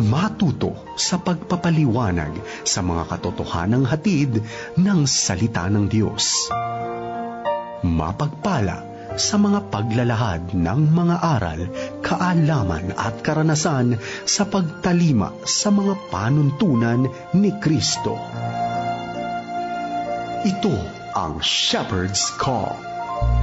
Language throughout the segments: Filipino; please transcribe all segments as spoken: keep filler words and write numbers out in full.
matuto sa pagpapaliwanag sa mga katotohanang hatid ng salita ng Diyos. Mapagpala sa mga paglalahad ng mga aral, kaalaman at karanasan sa pagtalima sa mga panuntunan ni Kristo. Ito ang Shepherd's Call.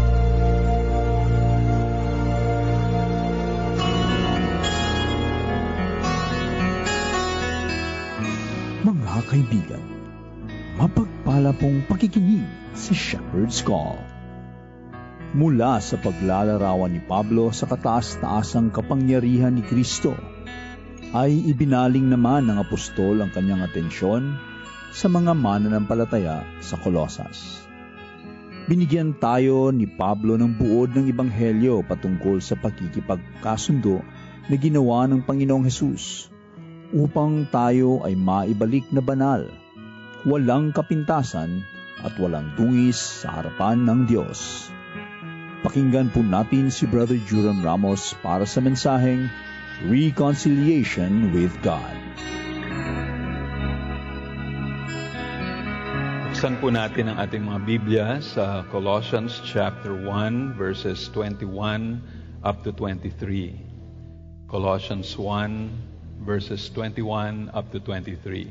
Mga kaibigan, mapagpala pong pakikinig sa Shepherd's Call. Mula sa paglalarawan ni Pablo sa kataas-taasang kapangyarihan ni Kristo, ay ibinaling naman ng apostol ang kanyang atensyon sa mga mananampalataya sa Colosas. Binigyan tayo ni Pablo ng buod ng Ebanghelyo patungkol sa pakikipagkasundo na ginawa ng Panginoong Hesus upang tayo ay maibalik na banal, walang kapintasan at walang dungis sa harapan ng Diyos. Pakinggan po natin si Brother Joram Ramos para sa mensaheng Reconciliation with God. Buksan po natin ang ating mga Biblia sa Colossians chapter one verses twenty-one up to twenty-three. Colossians one verses twenty-one up to twenty-three.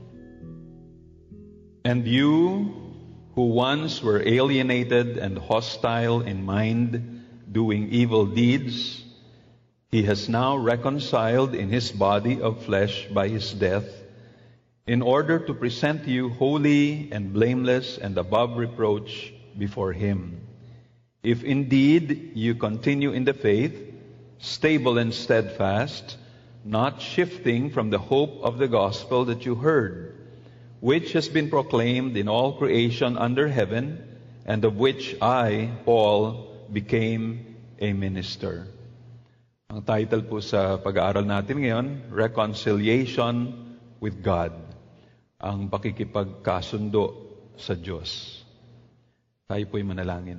And you, who once were alienated and hostile in mind, doing evil deeds, he has now reconciled in his body of flesh by his death, in order to present you holy and blameless and above reproach before him. If indeed you continue in the faith, stable and steadfast, not shifting from the hope of the gospel that you heard, which has been proclaimed in all creation under heaven, and of which I, Paul, became a minister. Ang title po sa pag-aaral natin ngayon, Reconciliation with God. Ang pakikipagkasundo sa Diyos. Tayo po'y manalangin.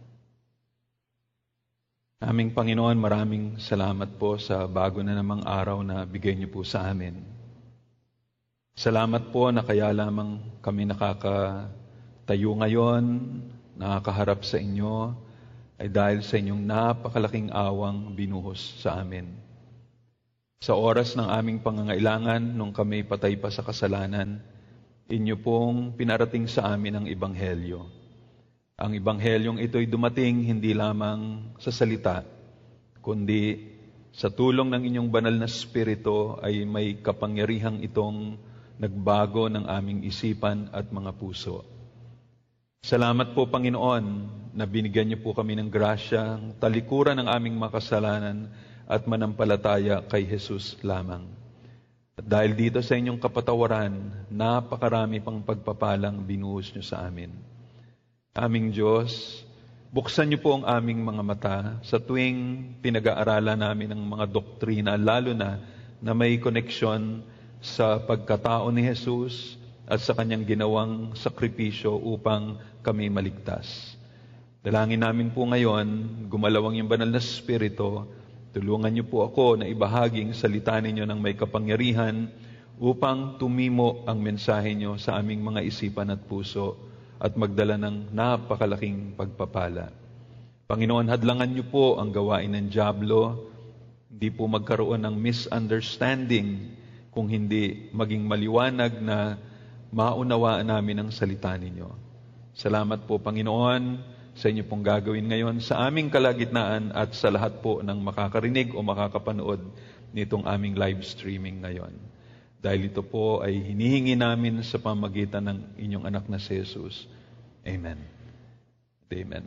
Aming Panginoon, maraming salamat po sa bago na namang araw na bigay niyo po sa amin. Salamat po na kaya lamang kami nakakatayo ngayon, nakakaharap sa inyo, ay dahil sa inyong napakalaking awang binuhos sa amin. Sa oras ng aming pangangailangan, nung kami patay pa sa kasalanan, inyo pong pinarating sa amin ang Ebanghelyo. Ang Ebanghelyong ito'y dumating hindi lamang sa salita, kundi sa tulong ng inyong banal na Espiritu ay may kapangyarihang itong nagbago ng aming isipan at mga puso. Salamat po, Panginoon, na binigyan niyo po kami ng grasya, talikuran ng aming makasalanan at manampalataya kay Jesus lamang. At dahil dito sa inyong kapatawaran, napakarami pang pagpapalang binuhos niyo sa amin. Aming Diyos, buksan niyo po ang aming mga mata sa tuwing pinag-aaralan namin ng mga doktrina, lalo na na may koneksyon sa pagkatao ni Jesus at sa kanyang ginawang sakripisyo upang kami maligtas. Dalangin namin po ngayon, gumalawang yung banal na Espiritu, tulungan niyo po ako na ibahaging salita ninyo ng may kapangyarihan upang tumimo ang mensahe niyo sa aming mga isipan at puso at magdala ng napakalaking pagpapala. Panginoon, hadlangan niyo po ang gawain ng dyablo, hindi po magkaroon ng misunderstanding, kung hindi maging maliwanag na maunawaan namin ang salita ninyo. Salamat po, Panginoon, sa inyo pong gagawin ngayon sa aming kalagitnaan at sa lahat po ng makakarinig o makakapanood nitong aming live streaming ngayon. Dahil ito po ay hinihingi namin sa pamagitan ng inyong anak na si Jesus. Amen. Amen.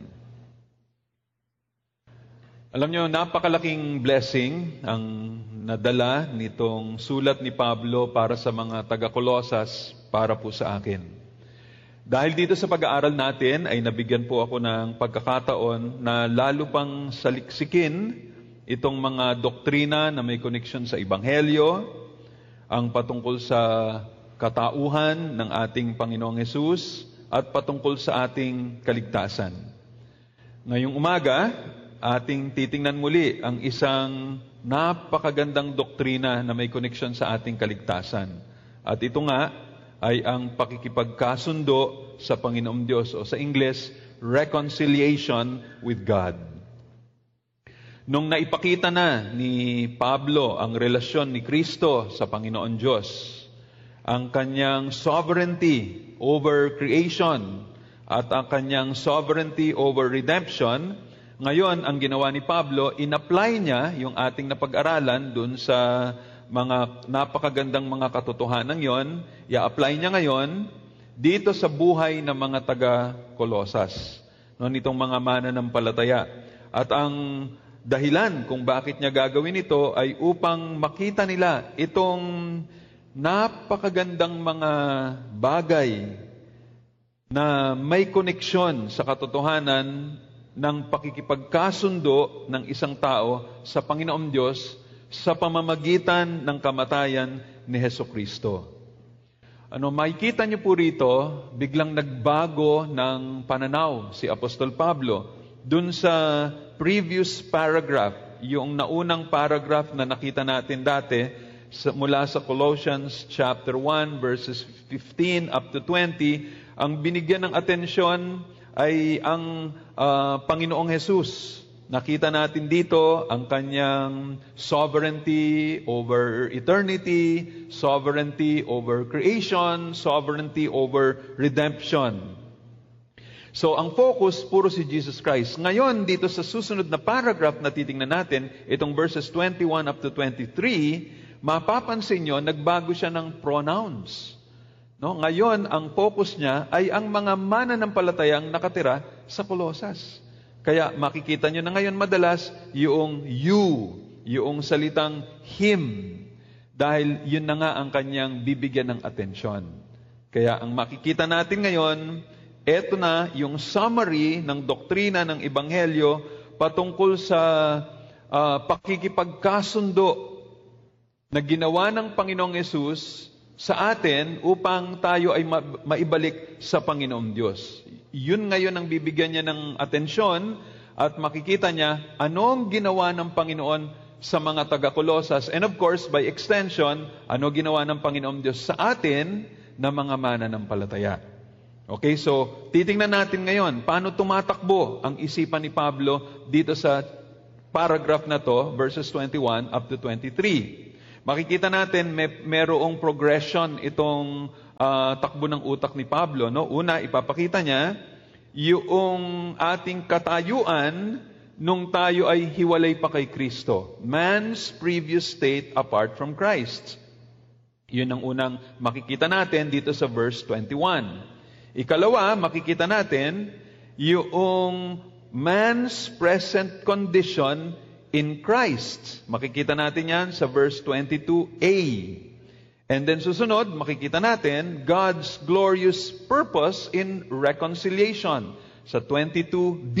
Alam nyo, napakalaking blessing ang nadala nitong sulat ni Pablo para sa mga taga-Colosas para po sa akin. Dahil dito sa pag-aaral natin ay nabigyan po ako ng pagkakataon na lalo pang saliksikin itong mga doktrina na may koneksyon sa Ebanghelyo, ang patungkol sa katauhan ng ating Panginoong Hesus at patungkol sa ating kaligtasan. Ngayong umaga, ating titingnan muli ang isang napakagandang doktrina na may koneksyon sa ating kaligtasan. At ito nga ay ang pakikipagkasundo sa Panginoong Diyos, o sa English, reconciliation with God. Nung naipakita na ni Pablo ang relasyon ni Kristo sa Panginoon Diyos, ang kanyang sovereignty over creation at ang kanyang sovereignty over redemption, ngayon ang ginawa ni Pablo, in-apply niya yung ating napag-aralan dun sa mga napakagandang mga katotohanan yon, i-apply niya ngayon dito sa buhay ng mga taga-Kolosas, no, nitong mga mananampalataya. At ang dahilan kung bakit niya gagawin ito ay upang makita nila itong napakagandang mga bagay na may koneksyon sa katotohanan ng pakikipagkasundo ng isang tao sa Panginoong Diyos sa pamamagitan ng kamatayan ni Hesukristo. Ano, makikita niyo po rito, biglang nagbago ng pananaw si Apostol Pablo dun sa previous paragraph, yung naunang paragraph na nakita natin dati sa, mula sa Colossians chapter one verses fifteen up to twenty, ang binigyan ng atensyon ay ang uh, Panginoong Jesus. Nakita natin dito ang kanyang sovereignty over eternity, sovereignty over creation, sovereignty over redemption. So, ang focus, puro si Jesus Christ. Ngayon, dito sa susunod na paragraph na titingnan natin, itong verses twenty-one up to twenty-three, mapapansin nyo, nagbago siya ng pronouns. No? Ngayon, ang focus niya ay ang mga mananampalatayang nakatira sa Kolosas. Kaya makikita nyo na ngayon madalas yung you, yung salitang him, dahil yun na nga ang kanyang bibigyan ng atensyon. Kaya ang makikita natin ngayon, eto na yung summary ng doktrina ng Ebanghelyo patungkol sa uh, pakikipagkasundo na ginawa ng Panginoong Yesus sa atin upang tayo ay ma- maibalik sa Panginoong Diyos. Yun ngayon ang bibigyan niya ng atensyon at makikita niya anong ginawa ng Panginoon sa mga taga-Kolosas. And of course, by extension, ano ginawa ng Panginoong Diyos sa atin na mga mananampalataya. Okay, so titingnan natin ngayon paano tumatakbo ang isipan ni Pablo dito sa paragraph na to, verses twenty-one up to twenty-three. Makikita natin may merong progression itong uh, takbo ng utak ni Pablo. No? Una, ipapakita niya yung ating katayuan nung tayo ay hiwalay pa kay Kristo. Man's previous state apart from Christ. Yun ang unang makikita natin dito sa verse twenty-one. Ikalawa, makikita natin yung man's present condition in Christ. Makikita natin yan sa verse twenty-two a. And then susunod, makikita natin God's glorious purpose in reconciliation sa twenty-two b.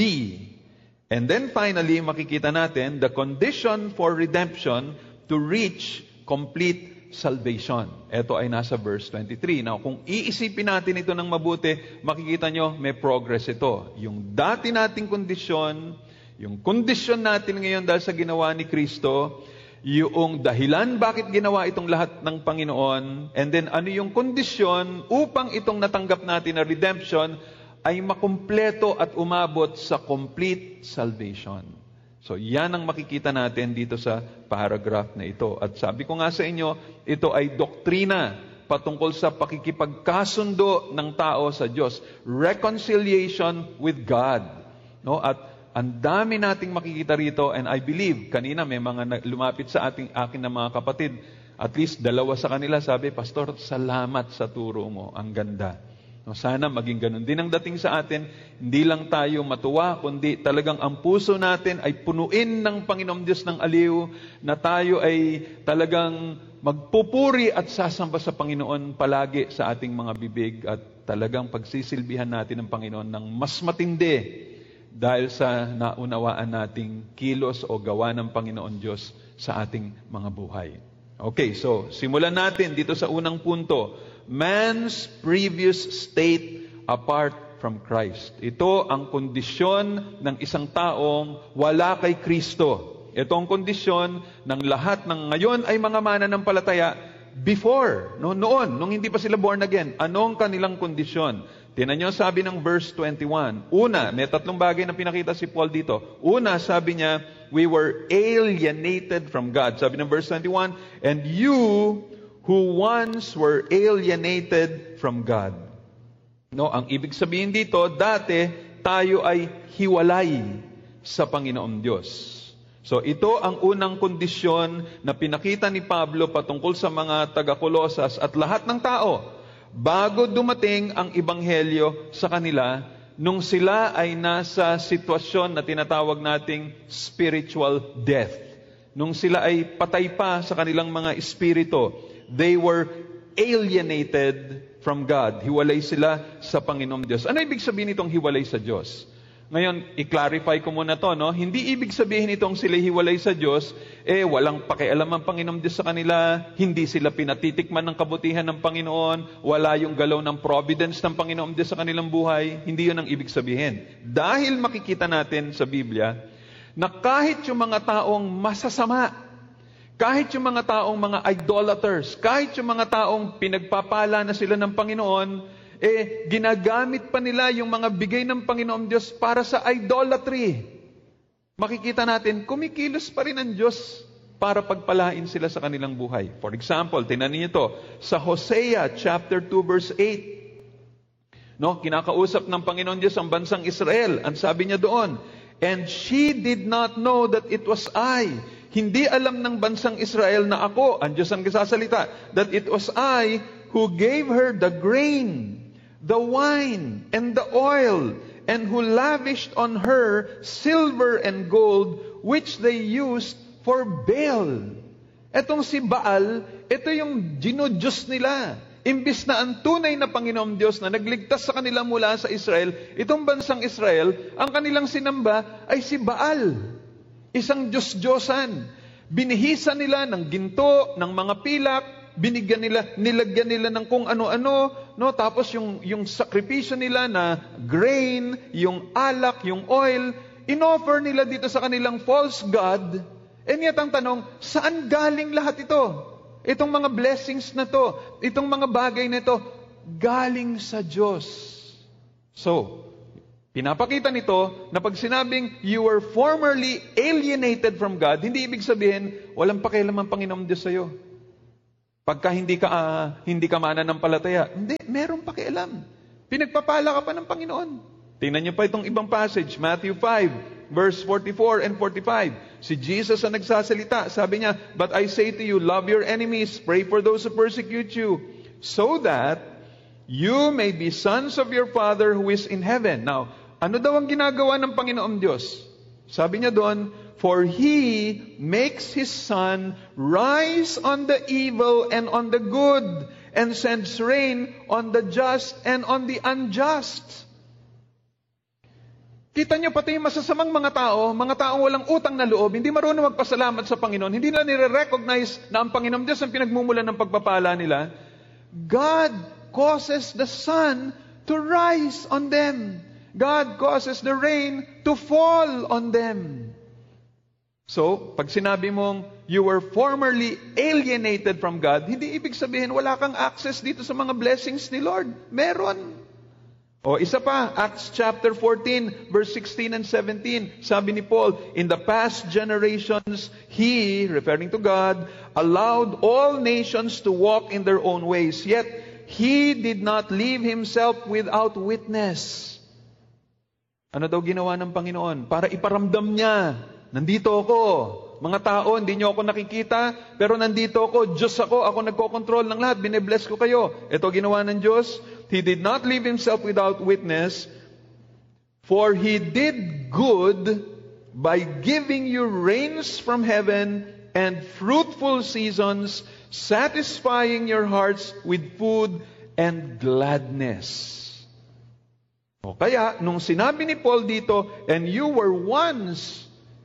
And then finally, makikita natin the condition for redemption to reach complete salvation. Ito ay nasa verse twenty-three. Now, kung iisipin natin ito ng mabuti, makikita nyo may progress ito. Yung dati nating kondisyon, yung kondisyon natin ngayon dahil sa ginawa ni Kristo, yung dahilan bakit ginawa itong lahat ng Panginoon, and then ano yung kondisyon upang itong natanggap natin na redemption ay makumpleto at umabot sa complete salvation. So yan ang makikita natin dito sa paragraph na ito. At sabi ko nga sa inyo, ito ay doktrina patungkol sa pakikipagkasundo ng tao sa Diyos. Reconciliation with God. No? At ang dami nating makikita rito, and I believe, kanina may mga lumapit sa ating, akin na mga kapatid, at least dalawa sa kanila sabi, Pastor, salamat sa turo mo, ang ganda. No, sana maging ganun din ang dating sa atin, hindi lang tayo matuwa, kundi talagang ang puso natin ay punuin ng Panginoong Diyos ng aliw, na tayo ay talagang magpupuri at sasamba sa Panginoon palagi sa ating mga bibig, at talagang pagsisilbihan natin ng Panginoon ng mas matindi, dahil sa naunawaan nating kilos o gawa ng Panginoon Diyos sa ating mga buhay. Okay, so simulan natin dito sa unang punto. Man's previous state apart from Christ. Ito ang kondisyon ng isang taong wala kay Kristo. Ito ang kondisyon ng lahat ng ngayon ay mga mananampalataya before, no, noon, nung hindi pa sila born again. Anong kanilang kondisyon? Tingnan nyo, sabi ng verse twenty-one. Una, may tatlong bagay na pinakita si Paul dito. Una, sabi niya, we were alienated from God. Sabi ng verse twenty-one, and you who once were alienated from God. No, ang ibig sabihin dito, dati tayo ay hiwalay sa Panginoong Diyos. So ito ang unang kondisyon na pinakita ni Pablo patungkol sa mga taga-Kolosas at lahat ng tao bago dumating ang Ebanghelyo sa kanila nung sila ay nasa sitwasyon na tinatawag nating spiritual death. Nung sila ay patay pa sa kanilang mga espiritu, they were alienated from God. Hiwalay sila sa Panginoong Diyos. Ano ibig sabihin nitong hiwalay sa Diyos? Ngayon, i-clarify ko muna to, no? Hindi ibig sabihin itong sila hiwalay sa Diyos, eh walang pakialam ang Panginoong Diyos sa kanila, hindi sila pinatitikman ng kabutihan ng Panginoon, wala yung galaw ng providence ng Panginoong Diyos sa kanilang buhay. Hindi yun ang ibig sabihin. Dahil makikita natin sa Biblia, na kahit yung mga taong masasama, kahit yung mga taong mga idolaters, kahit yung mga taong pinagpapala na sila ng Panginoon, eh, ginagamit pa nila yung mga bigay ng Panginoong Diyos para sa idolatry. Makikita natin, kumikilos pa rin ang Diyos para pagpalain sila sa kanilang buhay. For example, tingnan niyo ito, sa Hosea chapter two verse eight. No, kinakausap ng Panginoong Diyos ang bansang Israel. Ang sabi niya doon, and she did not know that it was I. Hindi alam ng bansang Israel na ako, ang Diyos ang kasasalita, that it was I who gave her the grain, the wine, and the oil, and who lavished on her silver and gold, which they used for Baal. Etong si Baal, ito yung ginudiyos nila. Imbis na ang tunay na Panginoong Diyos na nagligtas sa kanila mula sa Israel, itong bansang Israel, ang kanilang sinamba ay si Baal. Isang Diyos-Diyosan. Binihisan nila ng ginto, ng mga pilak, binigyan nila, nilagyan nila ng kung ano-ano, no? Tapos yung, yung sakripisyo nila na grain, yung alak, yung oil, inoffer nila dito sa kanilang false god. And yet ang tanong, saan galing lahat ito? Itong mga blessings na to, itong mga bagay na ito, galing sa Diyos. So, pinapakita nito na pag sinabing you were formerly alienated from God, hindi ibig sabihin, walang pakialam ang Panginoong Diyos sa'yo. Pagka hindi ka, uh, hindi ka mananampalataya, hindi, meron pakialam. Pinagpapala ka pa ng Panginoon. Tingnan niyo pa itong ibang passage, Matthew five, verse forty-four and forty-five. Si Jesus ang nagsasalita, sabi niya, but I say to you, love your enemies, pray for those who persecute you, so that you may be sons of your Father who is in heaven. Now, ano daw ang ginagawa ng Panginoong Diyos? Sabi niya doon, for He makes His sun rise on the evil and on the good, and sends rain on the just and on the unjust. Kita niyo pati yung masasamang mga tao, mga taong walang utang na loob, hindi marunong magpasalamat sa Panginoon, hindi nila nire-recognize na ang Panginoong Diyos ang pinagmumulan ng pagpapala nila. God causes the sun to rise on them. God causes the rain to fall on them. So, pag sinabi mong you were formerly alienated from God, hindi ibig sabihin wala kang access dito sa mga blessings ni Lord. Meron. O isa pa, Acts chapter fourteen, verse sixteen and seventeen. Sabi ni Paul, in the past generations, He, referring to God, allowed all nations to walk in their own ways. Yet, He did not leave Himself without witness. Ano daw ginawa ng Panginoon? Para iparamdam niya, nandito ako. Mga tao, hindi niyo ako nakikita, pero nandito ako. Diyos ako, ako nagkokontrol ng lahat. Bine-bless ko kayo. Ito ginawa ng Diyos. He did not leave Himself without witness, for He did good by giving you rains from heaven and fruitful seasons, satisfying your hearts with food and gladness. O kaya, nung sinabi ni Paul dito, and you were once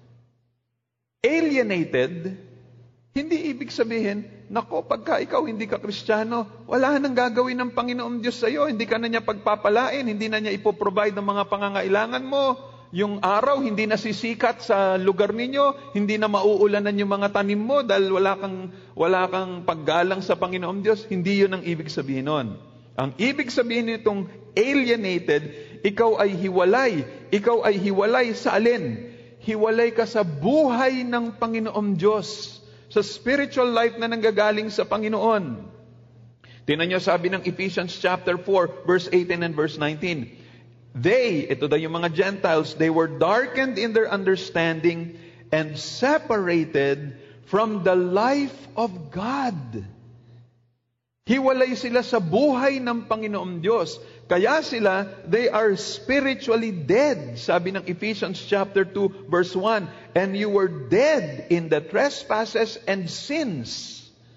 alienated, hindi ibig sabihin, nako, pagka ikaw hindi ka Kristiyano, wala nang gagawin ng Panginoong Diyos sa iyo, hindi ka na niya pagpapalain, hindi na niya ipoprovide ng mga pangangailangan mo, yung araw hindi nasisikat sa lugar ninyo, hindi na mauulanan yung mga tanim mo dahil wala kang, wala kang paggalang sa Panginoong Diyos. Hindi yun ang ibig sabihin nun. Ang ibig sabihin nitong alienated, ikaw ay hiwalay. Ikaw ay hiwalay sa alin? Hiwalay ka sa buhay ng Panginoong Diyos, sa spiritual life na nanggagaling sa Panginoon. Tingnan niyo, sabi ng Ephesians chapter four, verse eighteen and verse nineteen. They, ito daw yung mga Gentiles, they were darkened in their understanding and separated from the life of God. Hiwalay sila sa buhay ng Panginoong Diyos. Kaya sila, they are spiritually dead. Sabi ng Ephesians chapter two, verse one, and you were dead in the trespasses and sins.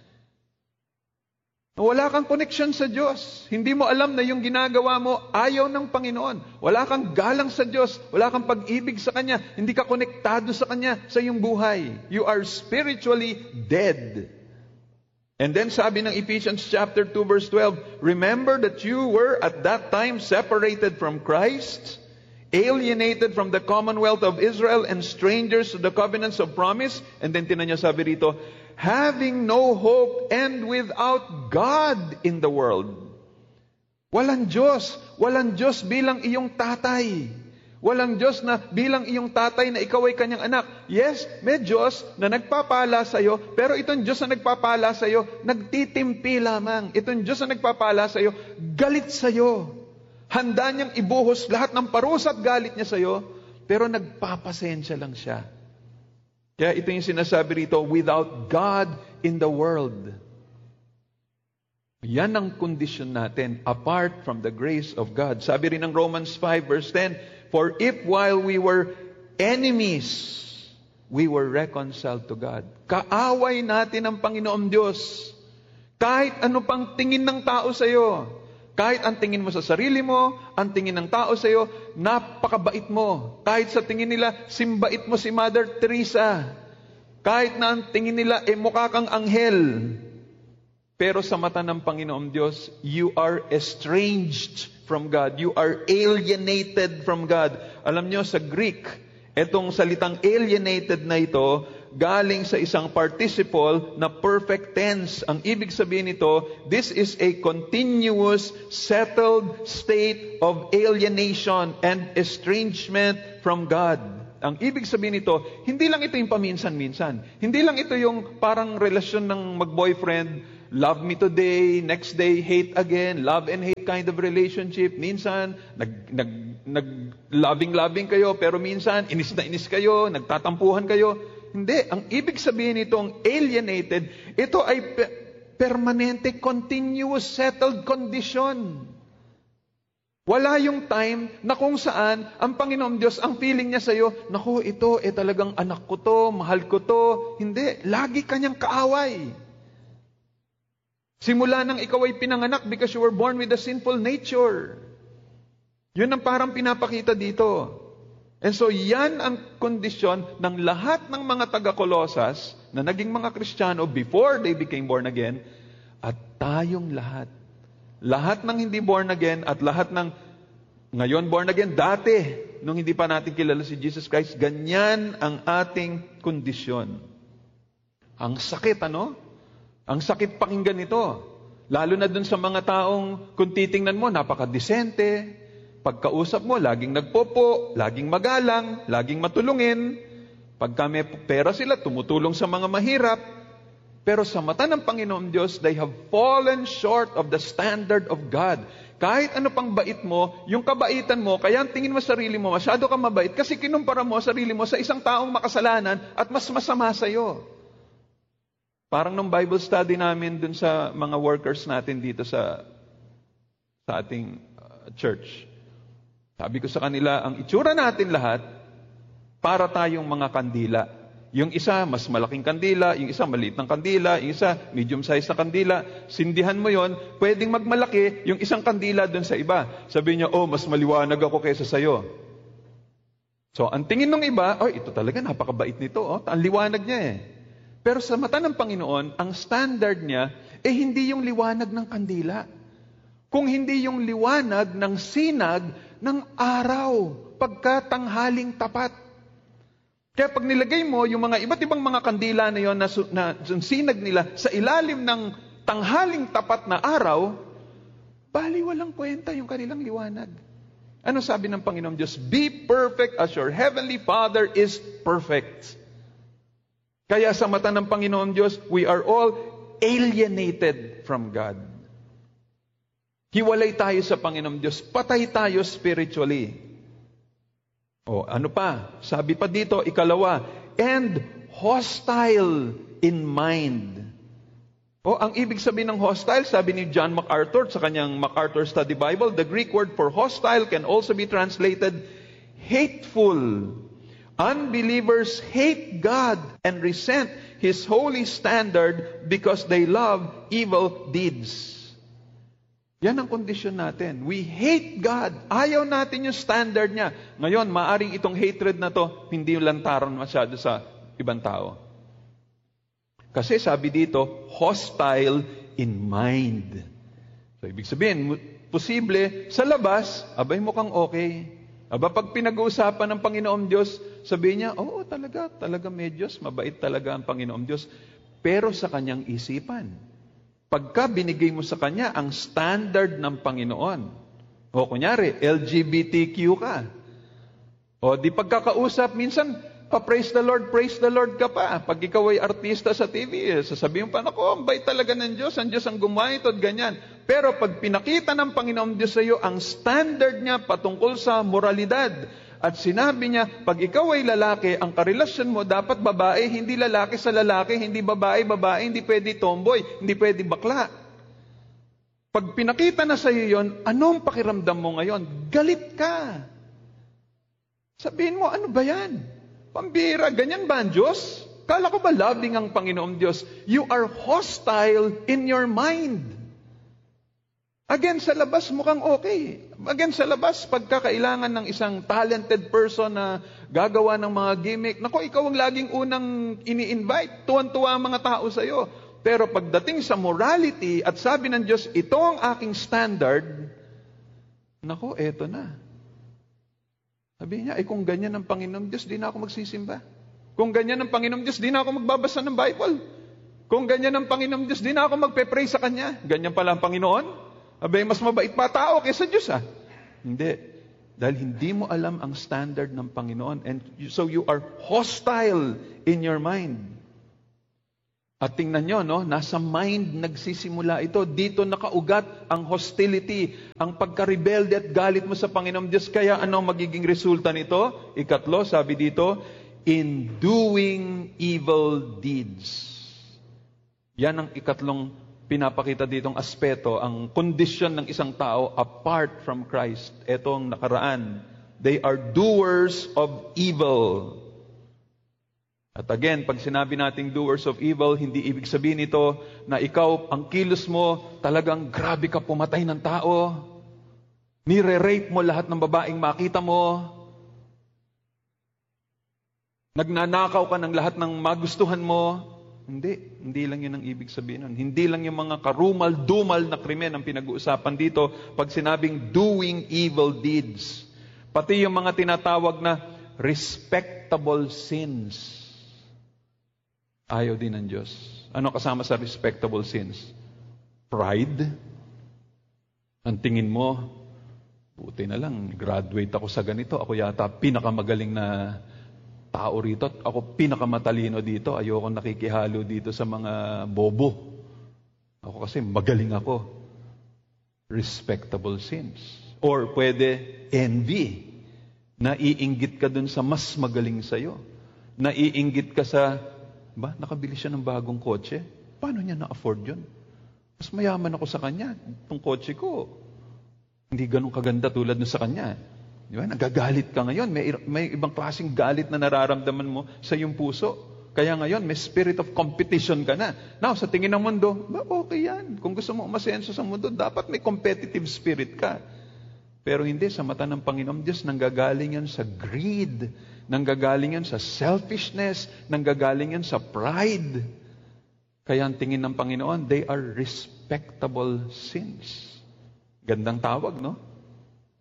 Wala kang connection sa Diyos. Hindi mo alam na yung ginagawa mo ayaw ng Panginoon. Wala kang galang sa Diyos. Wala kang pag-ibig sa Kanya. Hindi ka konektado sa Kanya sa iyong buhay. You are spiritually dead. And then sabi ng Ephesians chapter two verse twelve, remember that you were at that time separated from Christ, alienated from the commonwealth of Israel and strangers to the covenants of promise. And then tinan niya sabi rito, having no hope and without God in the world. Walang Diyos. Walang Diyos bilang iyong tatay. Walang Diyos na bilang iyong tatay na ikaw ay kanyang anak. Yes, may Diyos na nagpapala sa iyo, pero itong Diyos na nagpapala sa iyo, nagtitimpi lamang. Itong Diyos na nagpapala sa iyo, galit sa iyo. Handa niyang ibuhos lahat ng parusa at galit niya sa iyo, pero nagpapasensya lang siya. Kaya ito yung sinasabi rito, without God in the world. Yan ang kondisyon natin, apart from the grace of God. Sabi rin ng Romans five verse ten, for if while we were enemies, we were reconciled to God. Kaaway natin ang Panginoong Diyos. Kahit ano pang tingin ng tao sa iyo, kahit ang tingin mo sa sarili mo, ang tingin ng tao sa iyo, napakabait mo. Kahit sa tingin nila, simbait mo si Mother Teresa. Kahit na ang tingin nila, eh mukha kang anghel. Pero sa mata ng Panginoong Diyos, you are estranged from God. You are alienated from God. Alam nyo, sa Greek, itong salitang alienated na ito, galing sa isang participle na perfect tense. Ang ibig sabihin nito, this is a continuous, settled state of alienation and estrangement from God. Ang ibig sabihin nito, hindi lang ito yung paminsan-minsan. Hindi lang ito yung parang relasyon ng mag-boyfriend, love me today, next day, hate again, love and hate kind of relationship. Minsan, nag, nag, nag loving-loving kayo, pero minsan, inis na inis kayo, nagtatampuhan kayo. Hindi. Ang ibig sabihin nitong alienated, ito ay pe- permanente, continuous, settled condition. Wala yung time na kung saan ang Panginoong Diyos, ang feeling niya sa iyo, naku, ito, eh talagang anak ko to, mahal ko to. Hindi. Lagi kanyang kaaway. Simula nang ikaw ay pinanganak because you were born with a sinful nature. Yun ang parang pinapakita dito. And so, yan ang kondisyon ng lahat ng mga taga-Colosas na naging mga Kristiyano before they became born again, at tayong lahat. Lahat ng hindi born again at lahat ng ngayon born again, dati, nung hindi pa natin kilala si Jesus Christ, ganyan ang ating kondisyon. Ang sakit, ano? Ang sakit pakinggan ito. Lalo na dun sa mga taong, kung titingnan mo, napakadesente, pagkausap mo, laging nagpopo, laging magalang, laging matulungin. Pagka may pera sila, tumutulong sa mga mahirap. Pero sa mata ng Panginoong Diyos, they have fallen short of the standard of God. Kahit ano pang bait mo, yung kabaitan mo, kaya ang tingin mo sa sarili mo, masyado kang mabait, kasi kinumpara mo sarili mo sa isang taong makasalanan at mas masama sa'yo. Parang nung Bible study namin dun sa mga workers natin dito sa, sa ating uh, church. Sabi ko sa kanila, ang itsura natin lahat, para tayong mga kandila. Yung isa, mas malaking kandila, yung isa, maliit ng kandila, yung isa, medium size na kandila. Sindihan mo yon, pwedeng magmalaki yung isang kandila dun sa iba. Sabi niya, oh, mas maliwanag ako kaysa sa'yo. So, ang tingin ng iba, oh, ito talaga, napakabait nito. Oh, ang liwanag niya eh. Pero sa mata ng Panginoon, ang standard niya, eh hindi yung liwanag ng kandila. Kung hindi yung liwanag ng sinag ng araw pagkatanghaling tapat. Kaya pag nilagay mo yung mga iba't ibang mga kandila na yon na, na sinag nila sa ilalim ng tanghaling tapat na araw, bali walang kwenta yung kanilang liwanag. Ano sabi ng Panginoon Diyos? Be perfect as your heavenly Father is perfect. Kaya sa mata ng Panginoon Diyos, we are all alienated from God. Hiwalay tayo sa Panginoon Diyos. Patay tayo spiritually. O, ano pa? Sabi pa dito, ikalawa, and hostile in mind. O, ang ibig sabihin ng hostile, sabi ni John MacArthur sa kanyang MacArthur Study Bible, the Greek word for hostile can also be translated hateful. Unbelievers hate God and resent His holy standard because they love evil deeds. Yan ang kondisyon natin. We hate God. Ayaw natin yung standard niya. Ngayon, maaring itong hatred na to, hindi lantaran masyado sa ibang tao. Kasi sabi dito, hostile in mind. So, ibig sabihin, posible, sa labas, abay mukhang okay. Aba, pag pinag-uusapan ng Panginoon Diyos, sabihin niya, oo, talaga, talaga may Diyos, mabait talaga ang Panginoon Diyos. Pero sa kanyang isipan, pagka binigay mo sa Kanya ang standard ng Panginoon, o kunyari, L G B T Q ka, o di pagkakausap, minsan, pa-praise the Lord, praise the Lord ka pa. Pag ikaw ay artista sa T V, sasabihin pa, naku, ang bait talaga ng Diyos, ang Diyos ang gumawa ito at ganyan. Pero pag pinakita ng Panginoon Diyos sa iyo, ang standard niya patungkol sa moralidad, at sinabi niya, pag ikaw ay lalaki, ang karelasyon mo dapat babae, hindi lalaki sa lalaki, hindi babae, babae, hindi pwede tomboy, hindi pwede bakla. Pag pinakita na sa iyo yon, anong pakiramdam mo ngayon? Galit ka. Sabihin mo, ano ba yan? Pambira, ganyan ba ang Diyos? Kala ko ba loving ang Panginoong Diyos? You are hostile in your mind. Again, sa labas mukhang okay. Again, sa labas, pagkakailangan ng isang talented person na gagawa ng mga gimmick, naku, ikaw ang laging unang ini-invite. Tuwan-tuwa ang mga tao sa iyo. Pero pagdating sa morality at sabi ng Diyos, ito ang aking standard, naku, eto na. Sabi niya, ay kung ganyan ang Panginoon Diyos, di na ako magsisimba. Kung ganyan ang Panginoon Diyos, di na ako magbabasa ng Bible. Kung ganyan ang Panginoon Diyos, di na ako magpe-pray sa Kanya. Ganyan pala ang Panginoon? Abay, mas mabait pa tao kaysa Diyos, ah. Hindi. Dahil hindi mo alam ang standard ng Panginoon. And so you are hostile in your mind. At tingnan nyo, no? Nasa mind nagsisimula ito. Dito nakaugat ang hostility, ang pagka-rebelde at galit mo sa Panginoon Diyos. Kaya ano magiging resulta nito? Ikatlo, sabi dito, in doing evil deeds. Yan ang ikatlong pinapakita ditong aspeto, ang kondisyon ng isang tao apart from Christ. Ito ang nakaraan. They are doers of evil. At again, pag sinabi nating doers of evil, hindi ibig sabihin ito na ikaw, ang kilos mo, talagang grabe ka pumatay ng tao. Nire-rape mo lahat ng babaeng makita mo. Nagnanakaw ka ng lahat ng magustuhan mo. Hindi. Hindi lang yun ang ibig sabihin nun. Hindi lang yung mga karumal-dumal na krimen ang pinag-uusapan dito pag sinabing doing evil deeds. Pati yung mga tinatawag na respectable sins. Ayaw din ng Diyos. Ano kasama sa respectable sins? Pride. Ang tingin mo, buti na lang, graduate ako sa ganito. Ako yata pinakamagaling na tao rito. Ako pinakamatalino dito. Ayoko nakikihalo dito sa mga bobo. Ako kasi magaling ako. Respectable sins. Or pwede envy. Naiinggit ka dun sa mas magaling sa'yo. Naiinggit ka sa, ba, nakabili siya ng bagong kotse. Paano niya na-afford yun? Mas mayaman ako sa kanya. Itong kotse ko, hindi ganun kaganda tulad nun sa kanya. Di ba? Nagagalit ka ngayon. May, may ibang klaseng galit na nararamdaman mo sa iyong puso. Kaya ngayon, may spirit of competition ka na. Now, sa tingin ng mundo, ba, okay yan. Kung gusto mo umasenso sa mundo, dapat may competitive spirit ka. Pero hindi, sa mata ng Panginoon Diyos, nanggagaling yan sa greed. Nanggagaling yan sa selfishness. Nanggagaling yan sa pride. Kaya ang tingin ng Panginoon, they are respectable sins. Gandang tawag, no?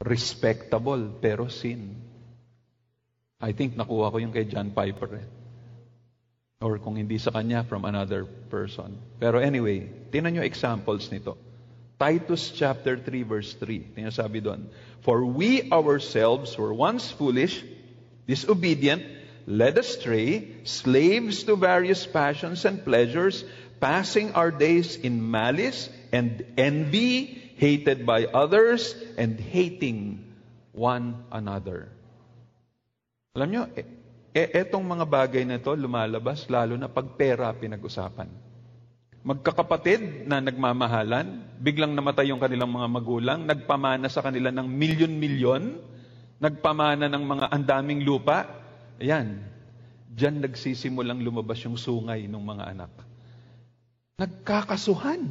respectable, pero sin. I think nakuha ko yung kay John Piper. Eh. Or kung hindi sa kanya, from another person. Pero anyway, tingnan nyo examples nito. Titus chapter three verse three. Tingnan sabi doon, for we ourselves were once foolish, disobedient, led astray, slaves to various passions and pleasures, passing our days in malice and envy, hated by others, and hating one another. Alam nyo, eh, eh, etong mga bagay na ito lumalabas lalo na pag pera pinag-usapan. Magkakapatid na nagmamahalan, biglang namatay yung kanilang mga magulang, nagpamana sa kanila ng milyon-milyon, nagpamana ng mga andaming lupa. Ayan, diyan nagsisimulang lumabas yung sungay ng mga anak. Nagkakasuhan.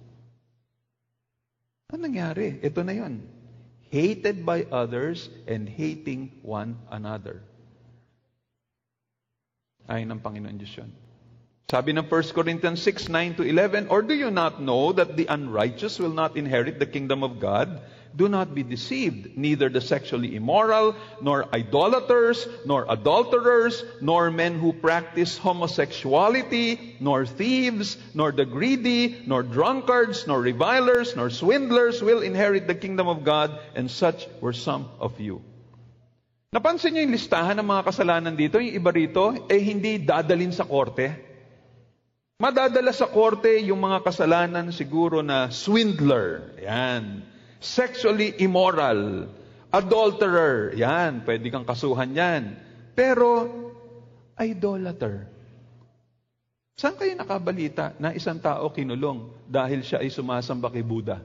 Ano nangyari? Ito na yun. Hated by others and hating one another. Ay ng Panginoon Diyos yun. Sabi ng First Corinthians six, nine to eleven, or do you not know that the unrighteous will not inherit the kingdom of God? Do not be deceived. Neither the sexually immoral, nor idolaters, nor adulterers, nor men who practice homosexuality, nor thieves, nor the greedy, nor drunkards, nor revilers, nor swindlers will inherit the kingdom of God, and such were some of you. Napansin niyo yung listahan ng mga kasalanan dito? Yung iba rito, eh hindi dadalin sa korte. Madadala sa korte yung mga kasalanan siguro na swindler. Yan. Sexually immoral. Adulterer. Yan. Pwede kang kasuhan yan. Pero, idolater. Saan kayo nakabalita na isang tao kinulong dahil siya ay sumasamba kay Buddha?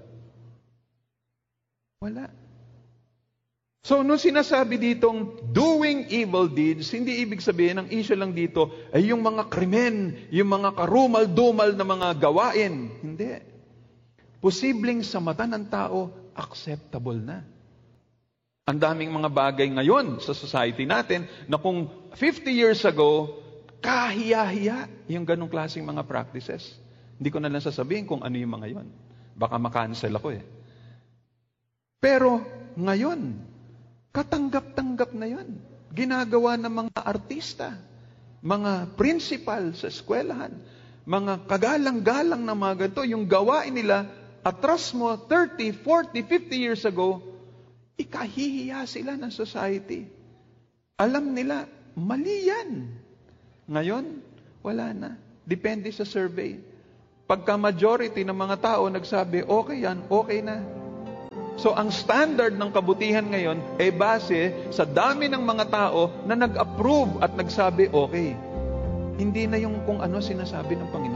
Wala. So, nung sinasabi ditong doing evil deeds, hindi ibig sabihin, ang issue lang dito ay yung mga krimen, yung mga karumal-dumal na mga gawain. Hindi. Posibleng sa mata ng tao, acceptable na. Ang daming mga bagay ngayon sa society natin na kung fifty years ago, kahiya-hiya yung ganong klaseng mga practices. Hindi ko na lang sasabihin kung ano yung mga yon. Baka makancel ako eh. Pero ngayon, katanggap-tanggap na yan. Ginagawa ng mga artista, mga principal sa eskwelahan, mga kagalang-galang na mga ganito, yung gawain nila, atras mo thirty, forty, fifty years ago, ikahihiya sila ng society. Alam nila, mali yan. Ngayon, wala na. Depende sa survey. Pagka majority ng mga tao nagsabi, okay yan, okay na. So, ang standard ng kabutihan ngayon ay base sa dami ng mga tao na nag-approve at nagsabi, okay. Hindi na yung kung ano sinasabi ng Panginoon.